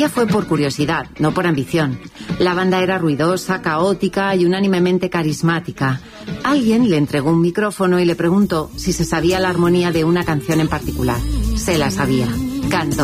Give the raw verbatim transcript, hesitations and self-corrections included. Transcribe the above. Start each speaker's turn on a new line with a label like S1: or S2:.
S1: Ella fue por curiosidad, no por ambición. La banda era ruidosa, caótica y unánimemente carismática. Alguien le entregó un micrófono y le preguntó si se sabía la armonía de una canción en particular. Se la sabía. Cantó.